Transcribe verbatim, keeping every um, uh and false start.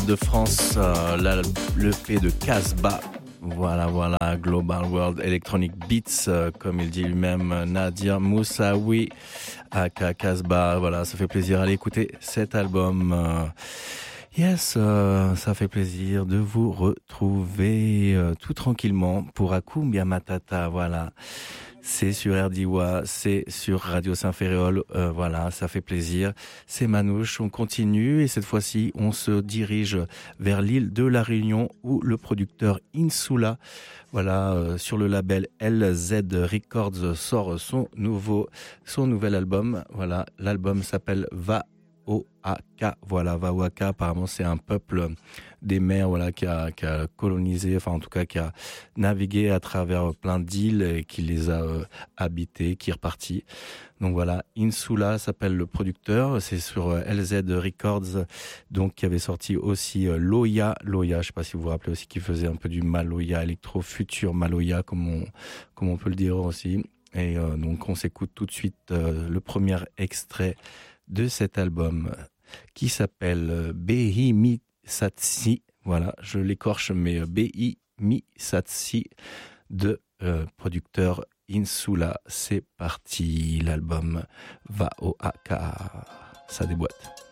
de France, euh, la, le P de Casbah. Voilà, voilà, Global World Electronic Beats, euh, comme il dit lui-même, Nadir Moussaoui, aka Casbah. Voilà, ça fait plaisir d'aller écouter cet album. Euh, yes, euh, ça fait plaisir de vous retrouver euh, tout tranquillement pour Akumbia Matata. Voilà. C'est sur R D W A, c'est sur Radio Saint-Ferréol, euh, voilà, ça fait plaisir. C'est Manouche, on continue et cette fois-ci, on se dirige vers l'île de la Réunion où le producteur Insula, voilà, euh, sur le label L Z Records sort son nouveau, son nouvel album. Voilà, l'album s'appelle Va Oaka, voilà, Vaoaka, apparemment c'est un peuple des mers, voilà, qui a, qui a colonisé, enfin en tout cas qui a navigué à travers plein d'îles et qui les a euh, habitées, qui est reparti. Donc voilà, Insula s'appelle le producteur, c'est sur euh, L Z Records, donc qui avait sorti aussi euh, Loya, Loya, je sais pas si vous vous rappelez aussi, qui faisait un peu du Maloya, électro-futur Maloya, comme on, comme on peut le dire aussi. Et euh, donc on s'écoute tout de suite euh, le premier extrait de cet album qui s'appelle Behi Satsi. Voilà, je l'écorche, mais Behi Satsi de euh, producteur Insula. C'est parti, l'album Va Oaka. Ça déboîte.